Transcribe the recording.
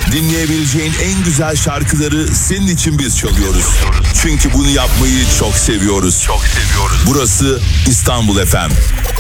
Dinleyebileceğin en güzel şarkıları senin için biz çalıyoruz. Çünkü bunu yapmayı çok seviyoruz. Burası İstanbul FM.